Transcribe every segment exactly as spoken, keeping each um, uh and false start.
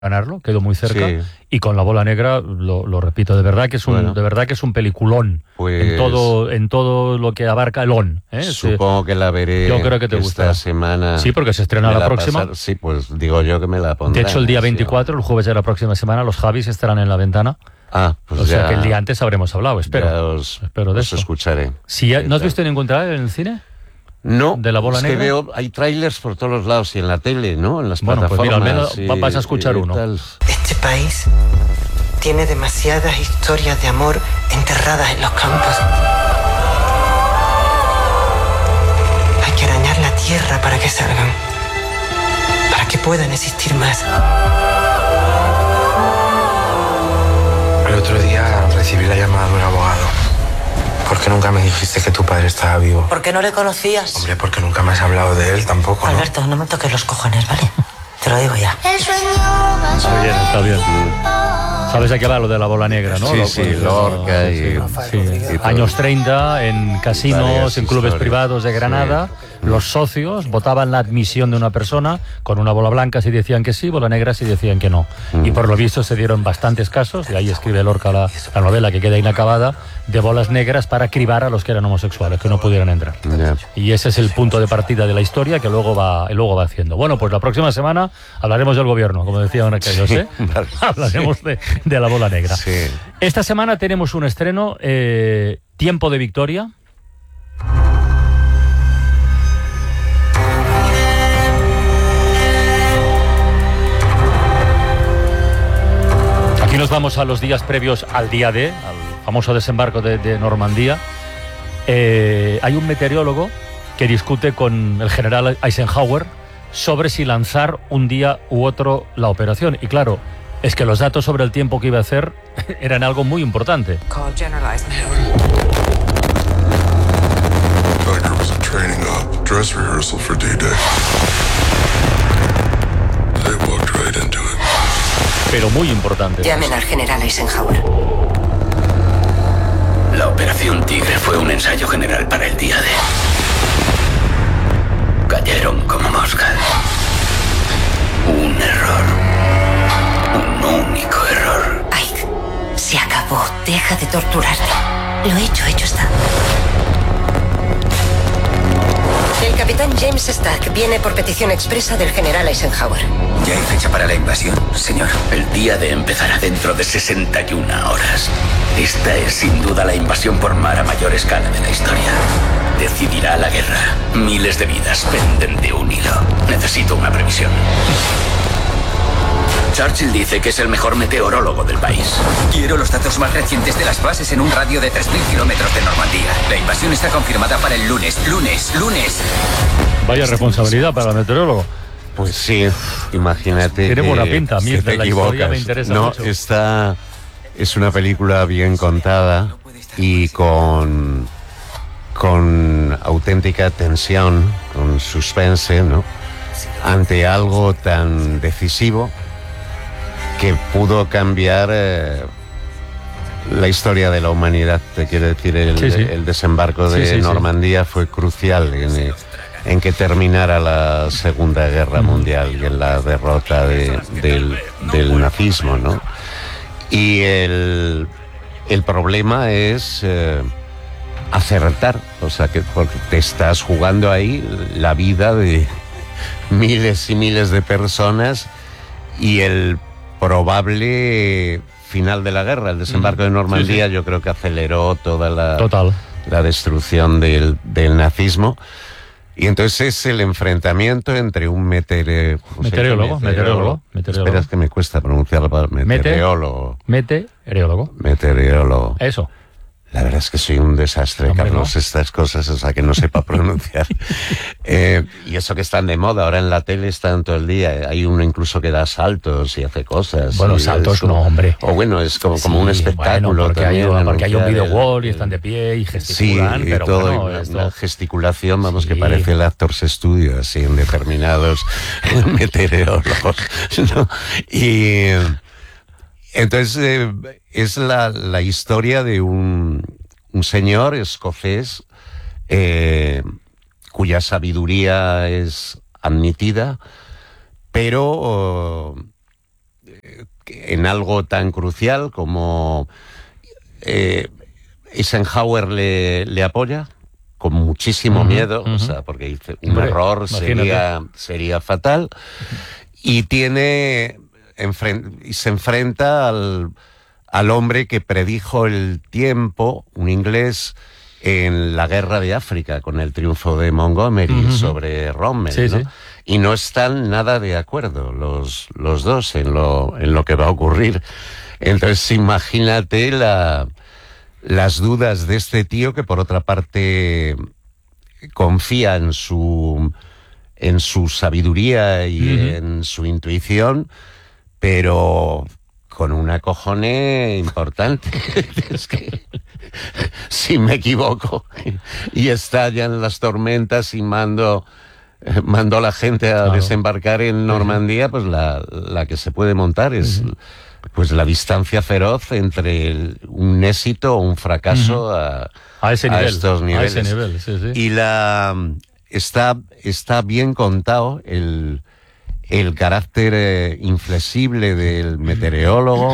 ganarlo, quedó muy cerca, Sí. y con La Bola Negra, lo, lo repito, de verdad que es un Bueno. de verdad que es un peliculón, Pues- en todo en todo lo que abarca el on, ¿eh? Supongo que la veré Yo creo que te esta gustará. semana. Sí, porque se estrena Me la próxima. pasar- sí, pues digo yo que me la pondré. De hecho, el día veinticuatro, el jueves de la próxima semana, los Javis estarán en la ventana. Ah, pues O sea ya, que el día antes habremos hablado, espero. ya os, Espero de os eso. escucharé. Si ya- ¿Qué ¿No has tal? visto ningún trailer en el cine? No, de La Bola es Negra? que veo, hay trailers por todos los lados y en la tele, ¿no? En las Bueno, pues plataformas. mira, al menos y- va- vas a escuchar y uno. tal. Este país tiene demasiadas historias de amor enterradas en los campos. Hay que arañar la tierra para que salgan, para que puedan existir más. El otro día recibí la llamada de un abogado. ¿Por qué nunca me dijiste que tu padre estaba vivo? ¿Por qué no le conocías? Hombre, porque nunca me has hablado de él tampoco, ¿no? Alberto, no me toques los cojones, ¿vale? Te lo digo ya. Está bien, está bien. ¿Sabes a qué va lo de La Bola Negra, no? Sí, Lo- sí, pues, Lorca sí, y- sí. y todo. Años treinta, en casinos, Varias en clubes historias. privados de Granada, los socios votaban la admisión de una persona con una bola blanca si decían que sí, bola negra si decían que no. Y por lo visto se dieron bastantes casos, y ahí escribe Lorca la, la novela que queda inacabada, de bolas negras para cribar a los que eran homosexuales, que no pudieran entrar. Ya. Y ese es el punto de partida de la historia que luego va, y luego va haciendo. Bueno, pues la próxima semana hablaremos del gobierno, como decían aquellos, ¿eh? vale. Hablaremos de, de La Bola Negra. Sí. Esta semana tenemos un estreno, eh, Tiempo de Victoria. Aquí nos vamos a los días previos al día D, al famoso desembarco de, de Normandía. Eh, hay un meteorólogo que discute con el general Eisenhower sobre si lanzar un día u otro la operación. Y claro, es que los datos sobre el tiempo que iba a hacer eran algo muy importante. Call General Eisenhower. Tiger was a training up, dress rehearsal for D-Day. They walked right into it. Pero muy importante. Llamen al general Eisenhower. La Operación Tigre fue un ensayo general para el día D. Cayeron como moscas. Un error. Un único error. Ike, se acabó. Deja de torturarte. Lo hecho, hecho está. El capitán James Stack viene por petición expresa del general Eisenhower. ¿Ya hay fecha para la invasión, señor? El día D empezará dentro de sesenta y una horas. Esta es sin duda la invasión por mar a mayor escala de la historia. Decidirá la guerra. Miles de vidas penden de un hilo. Necesito una previsión. Churchill dice que es el mejor meteorólogo del país. Quiero los datos más recientes de las bases en un radio de tres mil kilómetros de Normandía. La invasión está confirmada para el lunes. Lunes, lunes. Vaya responsabilidad para el meteorólogo. Pues sí, imagínate. Tiene que- buena pinta, a mí que de te la historia equivocas. me interesa no, mucho. Esta es una película bien contada y con, con auténtica tensión, con suspense, ¿no? Ante algo tan decisivo que pudo cambiar eh, la historia de la humanidad. Te quiero decir, el, Sí, sí. el desembarco de Sí, sí, sí. Normandía fue crucial en, eh, en que terminara la Segunda Guerra Mundial y en la derrota de- del, del nazismo, ¿no? Y el, el problema es eh, acertar, o sea, que porque te estás jugando ahí la vida de miles y miles de personas y el probable final de la guerra, el desembarco de Normandía, Sí, sí. yo creo que aceleró toda la, Total. la destrucción del, del nazismo. Y entonces es el enfrentamiento entre un meteore... ¿cómo se dice? Meteorólogo, meteorólogo, meteorólogo. Espera, es que me cuesta pronunciar la palabra. Meteorólogo. Meteorólogo. Meteorólogo. Eso. La verdad es que soy un desastre, Hombre, Carlos, ¿no? estas cosas, o sea, que no sepa pronunciar. eh, y eso que están de moda, ahora en la tele están todo el día. Hay uno incluso que da saltos y hace cosas. Bueno, y saltos es como- no, hombre. O bueno, es como, como Sí, un espectáculo bueno, porque, hay, también. porque hay un anunciar video el- wall y están de pie y Sí, gesticulan, y pero todo, bueno, y una, esto- una gesticulación, vamos, que Sí. parece el Actors Studio, así, en determinados meteorólogos, ¿no? Y entonces eh, es la, la historia de un, un señor escocés eh, cuya sabiduría es admitida, pero en algo tan crucial como eh, Eisenhower le, le apoya con muchísimo uh-huh, miedo, uh-huh. o sea, porque dice, un Hombre, error sería, sería fatal, y tiene enfren- y se enfrenta al, al hombre que predijo el tiempo, un inglés, en la guerra de África, con el triunfo de Montgomery uh-huh. sobre Rommel, sí, ¿no? Sí. Y no están nada de acuerdo los, los dos en lo, en lo que va a ocurrir. Entonces, imagínate la... las dudas de este tío, que por otra parte confía en su en su sabiduría y uh-huh. en su intuición, pero con una cojone importante. Es que si me equivoco y estallan las tormentas y mando mando a la gente a claro. desembarcar en Normandía, pues la, la que se puede montar es uh-huh. pues la distancia feroz entre el, un éxito o un fracaso uh-huh. a, a, ese a nivel, estos niveles. A ese nivel, sí, sí. Y la está, está bien contado el, el carácter eh, inflexible del meteorólogo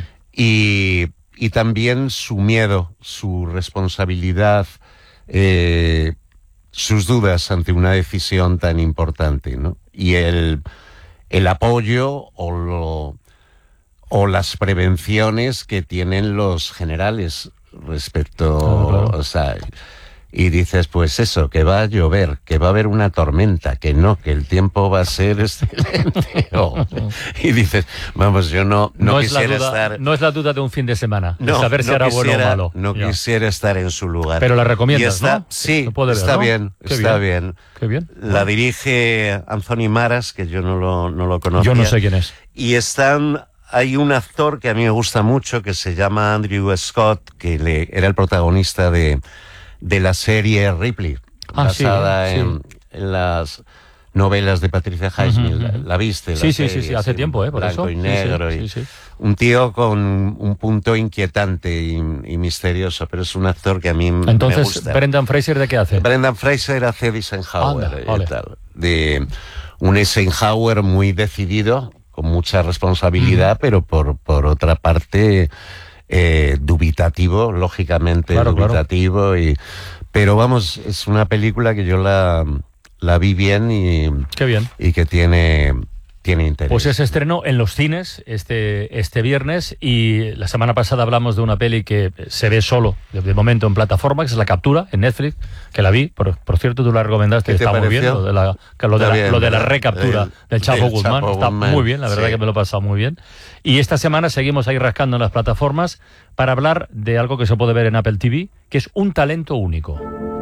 y, y también su miedo, su responsabilidad, eh, sus dudas ante una decisión tan importante, ¿no? Y el, el apoyo o lo... o las prevenciones que tienen los generales respecto, claro, claro. o sea, y dices, pues eso, que va a llover, que va a haber una tormenta, que no, que el tiempo va a ser excelente. Oh. Y dices, vamos, yo no, no, no quisiera es la duda, estar... No es la duda de un fin de semana, no, de saber no si era quisiera, bueno o malo. No ya. quisiera estar en su lugar. Pero la recomiendas, está, ¿no? Sí, ver, está ¿no? bien, Qué está bien. bien. Qué bien. La bueno. dirige Anthony Maras, que yo no lo, no lo conocía. Yo no sé quién es. Y están... Hay un actor que a mí me gusta mucho, que se llama Andrew Scott, que le, era el protagonista de, de la serie Ripley, ah, basada sí, sí. En, en las novelas de Patricia Highsmith. Uh-huh, uh-huh. ¿La, la viste? Sí, la sí, serie, sí, sí, hace tiempo, ¿eh? Por blanco eso. y negro. Sí, sí, y sí, sí. Un tío con un punto inquietante y, y misterioso, pero es un actor que a mí Entonces, me gusta. ¿Brendan Fraser de qué hace? Brendan Fraser hace de Eisenhower. Anda, y vale. tal, de un Eisenhower muy decidido, con mucha responsabilidad, mm. pero por, por otra parte eh, dubitativo, lógicamente claro, dubitativo. Claro. Y, pero vamos, es una película que yo la, la vi bien y, Qué bien. y que tiene... tiene interés. Pues se estrenó en los cines este, este viernes y la semana pasada hablamos de una peli que se ve solo, de momento en plataforma, que es La Captura, en Netflix, que la vi, por, por cierto tú la recomendaste, está muy bien, lo de la, lo de la, bien, lo de la recaptura el, del Chapo del Guzmán, Chapo está Guzmán. Muy bien, la verdad sí. que me lo he pasado muy bien. Y esta semana seguimos ahí rascando en las plataformas para hablar de algo que se puede ver en Apple T V, que es Un talento único.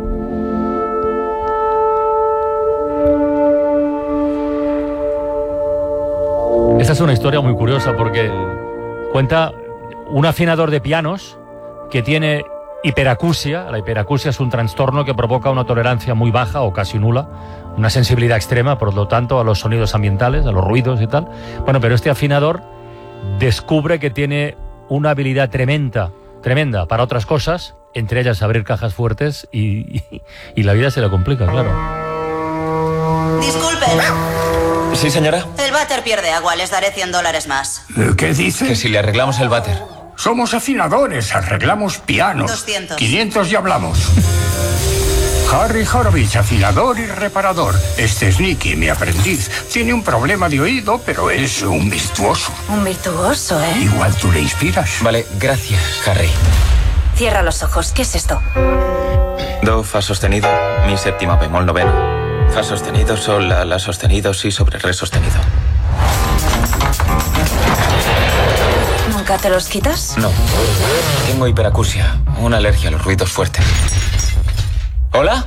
Esta es una historia muy curiosa porque cuenta un afinador de pianos que tiene hiperacusia. La hiperacusia es un trastorno que provoca una tolerancia muy baja o casi nula, una sensibilidad extrema, por lo tanto, a los sonidos ambientales, a los ruidos y tal. Bueno, pero este afinador descubre que tiene una habilidad tremenda, tremenda para otras cosas, entre ellas abrir cajas fuertes y, y, y la vida se le complica, claro. Disculpen. Sí, señora. El váter pierde agua, les daré cien dólares más. ¿Qué dice? Que si le arreglamos el váter. Somos afinadores, arreglamos pianos. doscientos. quinientos y hablamos. Harry Horowitz, afinador y reparador. Este es Nicky, mi aprendiz. Tiene un problema de oído, pero es un virtuoso. Un virtuoso, ¿eh? Igual tú le inspiras. Vale, gracias, Harry. Cierra los ojos, ¿qué es esto? Do, fa sostenido, mi séptima bemol noveno. Fa sostenido, sol, la, la sostenido, si sobre re sostenido. ¿Nunca te los quitas? No. Tengo hiperacusia, una alergia a los ruidos fuertes. ¿Hola?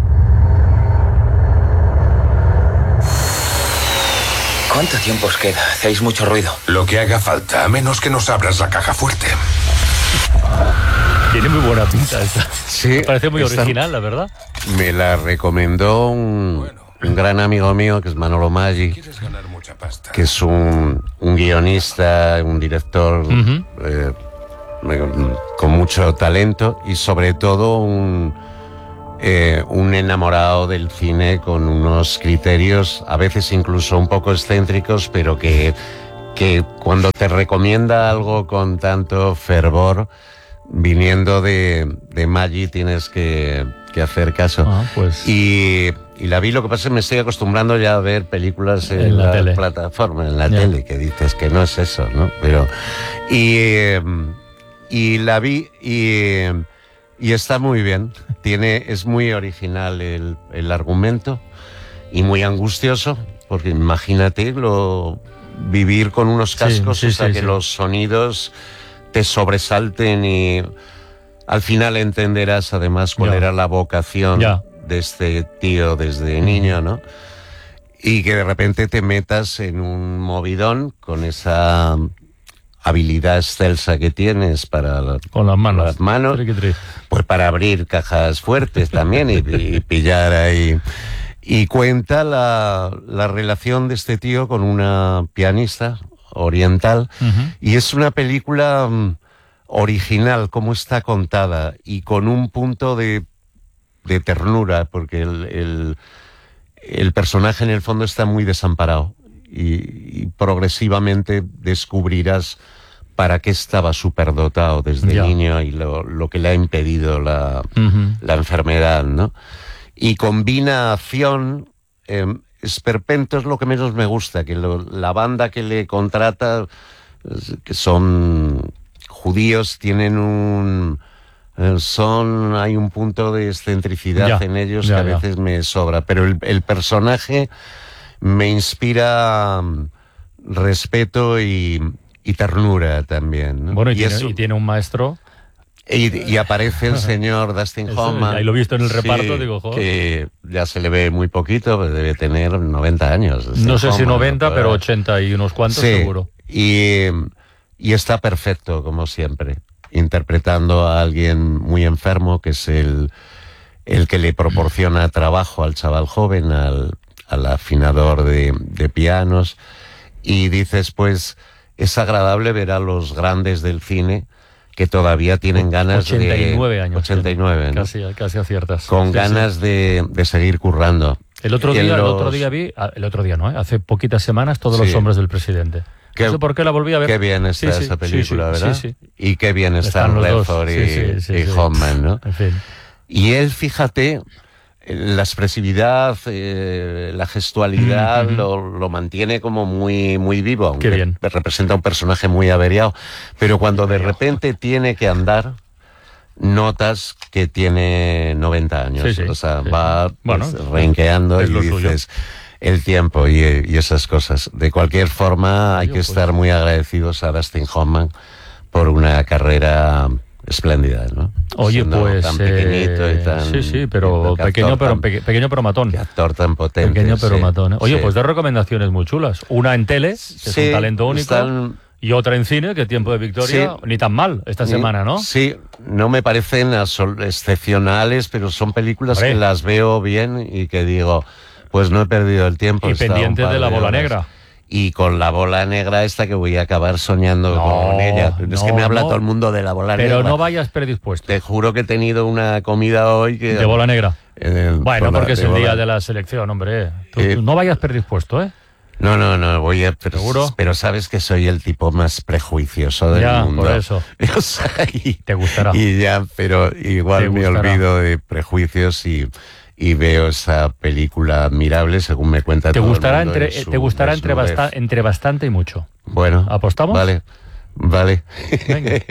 ¿Cuánto tiempo os queda? Hacéis mucho ruido. Lo que haga falta, a menos que nos abras la caja fuerte. Tiene muy buena pinta esta. Sí, me parece muy esta, original, la verdad. Me la recomendó un, bueno, un gran amigo mío, que es Manolo Maggi, que es un, un guionista, un director uh-huh. eh, con mucho talento y sobre todo un, eh, un enamorado del cine con unos criterios a veces incluso un poco excéntricos, pero que, que cuando te recomienda algo con tanto fervor, viniendo de, de Maggi, tienes que, que hacer caso. Ah, pues. Y, y la vi, lo que pasa es que me estoy acostumbrando ya a ver películas en, En la la, tele. plataforma, en la Ya. tele, que dices que no es eso, ¿no? Pero, y, eh, y la vi y, y está muy bien. Tiene, es muy original el, el argumento y muy angustioso, porque imagínate lo, vivir con unos cascos Sí, sí, hasta sí, que sí. los sonidos te sobresalten y al final entenderás además cuál Ya. era la vocación Ya. de este tío desde niño, ¿no? Y que de repente te metas en un movidón con esa habilidad excelsa que tienes para la- Con las manos. las manos, Triqui, tri. pues para abrir cajas fuertes también y, y pillar ahí. Y cuenta la, la relación de este tío con una pianista oriental. Ujú. Y es una película mm, original, como está contada, y con un punto de, de ternura, porque el, el, el personaje en el fondo está muy desamparado. Y, y progresivamente descubrirás para qué estaba superdotado desde Ya. niño y lo, lo que le ha impedido la, Ujú. la enfermedad, ¿no? Y combina acción, eh, esperpento es lo que menos me gusta, que lo- la banda que le contrata, es- que son judíos, tienen un... eh, son hay un punto de excentricidad Ya, en ellos ya, que a ya. veces me sobra, pero el, el personaje me inspira mm, respeto y, y ternura también, ¿no? Bueno, y, Y tiene, eso- y tiene un maestro. y, y aparece el señor Dustin Eso, Hoffman. ahí lo he visto en el reparto, digo, joder. Que ya se le ve muy poquito, pues debe tener noventa años. Dustin No sé si Hoffman, noventa, ¿no? pero ochenta y unos cuantos Sí, seguro. Y, y está perfecto, como siempre, interpretando a alguien muy enfermo, que es el, el que le proporciona trabajo al chaval joven, al, al afinador de, de pianos. Y dices, pues, es agradable ver a los grandes del cine que todavía tienen ganas de... ochenta y nueve años. ochenta y nueve, ¿no? Casi, casi aciertas. Con Sí, ganas sí. De, de seguir currando. El otro Y en día, el los- otro día vi, ah, el otro día no, ¿eh? Hace poquitas semanas, Todos Sí. los hombres del presidente. Qué- no sé por qué la volví a ver. Qué bien está Sí, sí, esa sí, película, sí, ¿verdad? Sí, sí. Y qué bien están, Están los dos. Redford y, Sí, sí, sí, y sí. Hoffman, ¿no? En fin. Y él, fíjate, la expresividad, eh, la gestualidad, Ujú. lo, lo mantiene como muy, muy vivo, aunque Qué bien. representa un personaje muy averiado. Pero cuando de repente tiene que andar, notas que tiene noventa años. Sí, sí, o sea, sí, va sí. Bueno, pues, renqueando es y lo suyo. dices el tiempo y, y esas cosas. De cualquier forma, hay Oye, que pues- estar muy agradecidos a Dustin Hoffman por una carrera espléndida, ¿no? Oye, Siendo pues. tan pequeñito eh, y tan... sí, sí, y pero qué pequeño, actor pero, tan- peque- pequeño pero matón. qué actor tan potente. Pequeño pero sí, matón. ¿eh? Oye, sí. pues dos recomendaciones muy chulas. Una en tele, que es Sí, un talento único. están- Y otra en cine, que Tiempo de Victoria. Sí. Ni tan mal esta Sí, semana, ¿no? Sí, no me parecen asol- excepcionales, pero son películas Hombre. que las veo bien y que digo, pues no he perdido el tiempo. Y he estado un pendiente par de la bola horas. negra. Y con la bola negra esta que voy a acabar soñando No, con ella. Es no, que me habla no. todo el mundo de la bola negra. Pero no vayas predispuesto. Te juro que he tenido una comida hoy que... De bola negra. eh, Bueno, con la- porque es de el día bola- de la selección, hombre. Tú- Eh, tú no vayas predispuesto, ¿eh? No, no, no, voy a... Pero, ¿Seguro? pero sabes que soy el tipo más prejuicioso del Ya, mundo. por eso. O sea, y, Te gustará. y ya, pero igual Te me gustará. olvido de prejuicios y, y veo esa película admirable, según me cuenta Te todo el gustará, mundo, entre, en su te gustará entre, desnudez. basta- entre bastante y mucho. Bueno. ¿Apostamos? Vale, vale. Venga.